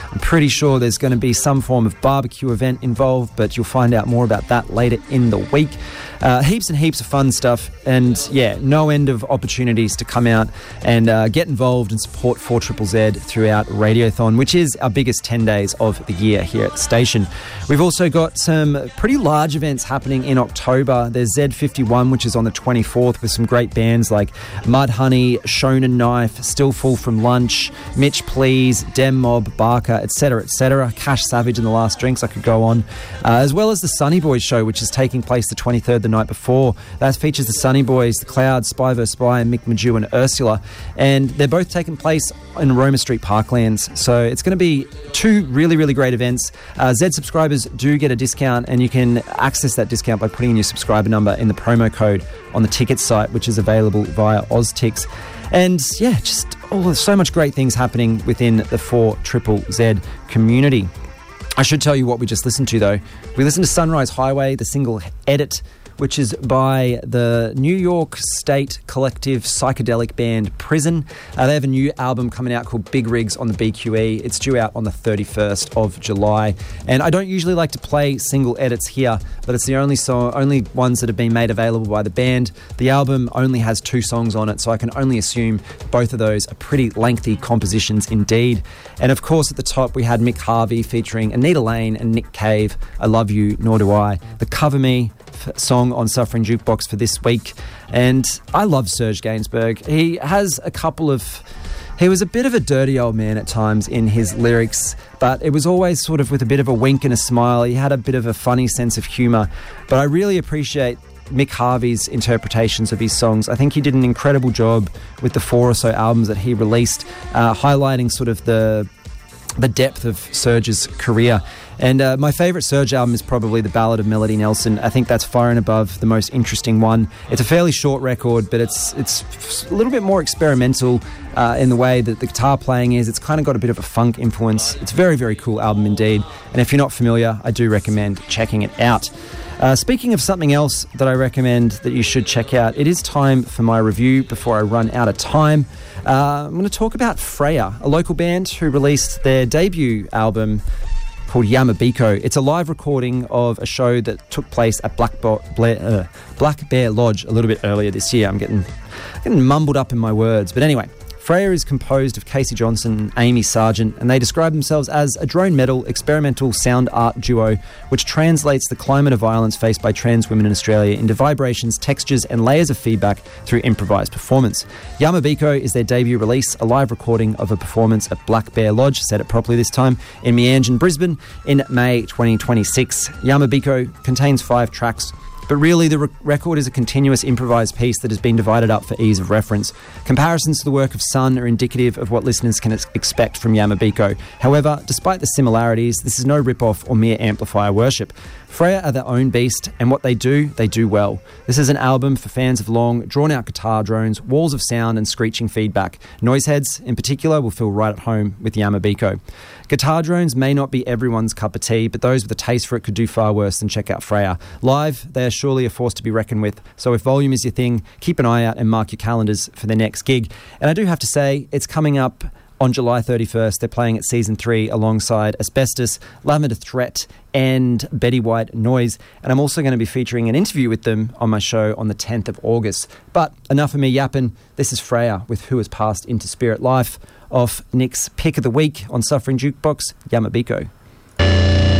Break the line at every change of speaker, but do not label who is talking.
I'm pretty sure there's going to be some form of barbecue event involved, but you'll find out more about that later in the week. Heaps and heaps of fun stuff, and yeah, no end of opportunities to come out and get involved and support 4ZZZ throughout Radiothon, which is our biggest 10 days of the year here at the station. We've also got some pretty large events happening in October. There's Z51, which is on the 24th, with some great bands like Mudhoney, Shonen Knife, Still Full from Lunch, Mitch Please, Dem Mob, Barker, etc., etc. Cash Savage and the Last Drinks, I could go on. As well as the Sunny Boys show, which is taking place the 23rd, the night before. That features the Sunny Boys, the Clouds, Spy vs. Spy, Mick Maju and Ursula. And they're both taking place in Roma Street Parklands. So it's going to be two really, really great events. Z subscribers do get a discount, and you can access that discount by putting in your subscriber number in the promo code on the ticket site, which is available via OzTix. And yeah, just so much great things happening within the 4ZZZ community. I should tell you what we just listened to, though. We listened to Sunrise Highway, the single Edit, which is by the New York State collective psychedelic band Prison. They have a new album coming out called Big Rigs on the BQE. It's due out on the 31st of July. And I don't usually like to play single edits here, but it's the only ones that have been made available by the band. The album only has 2 songs on it, so I can only assume both of those are pretty lengthy compositions indeed. And of course, at the top, we had Mick Harvey featuring Anita Lane and Nick Cave, I Love You, Nor Do I. The Cover Me song on Suffering Jukebox for this week. And I love Serge Gainsbourg. He was a bit of a dirty old man at times in his lyrics, but it was always sort of with a bit of a wink and a smile. He had a bit of a funny sense of humour. But I really appreciate Mick Harvey's interpretations of his songs. I think he did an incredible job with the 4 or so albums that he released, highlighting sort of the depth of Serge's career. And my favourite Serge album is probably The Ballad of Melody Nelson. I think that's far and above the most interesting one. It's a fairly short record, but it's a little bit more experimental in the way that the guitar playing is. It's kind of got a bit of a funk influence. It's a very, very cool album indeed. And if you're not familiar, I do recommend checking it out. Speaking of something else that I recommend that you should check out, it is time for my review before I run out of time. I'm going to talk about Freya, a local band who released their debut album called Yamabiko. It's a live recording of a show that took place at Black Bear Lodge a little bit earlier this year. I'm getting mumbled up in my words. But anyway, Freya is composed of Casey Johnson and Amy Sargent, and they describe themselves as a drone metal experimental sound art duo which translates the climate of violence faced by trans women in Australia into vibrations, textures and layers of feedback through improvised performance. Yamabiko is their debut release, a live recording of a performance at Black Bear Lodge, said it properly this time, in Meanjin, Brisbane in May 2026. Yamabiko contains 5 tracks, but really the record is a continuous improvised piece that has been divided up for ease of reference. Comparisons to the work of Sun are indicative of what listeners can expect from Yamabiko. However, despite the similarities, this is no rip-off or mere amplifier worship. Freya are their own beast, and what they do well. This is an album for fans of long, drawn-out guitar drones, walls of sound and screeching feedback. Noiseheads, in particular, will feel right at home with Yamabiko. Guitar drones may not be everyone's cup of tea, but those with a taste for it could do far worse than check out Freya. Live, they are surely a force to be reckoned with, so if volume is your thing, keep an eye out and mark your calendars for their next gig. And I do have to say, it's coming up on July 31st. They're playing at Season 3 alongside Asbestos, Lavender Threat and Betty White Noise. And I'm also going to be featuring an interview with them on my show on the 10th of August. But enough of me yapping. This is Freya with Who Has Passed Into Spirit Life off Nick's Pick of the Week on Suffering Jukebox, Yamabiko.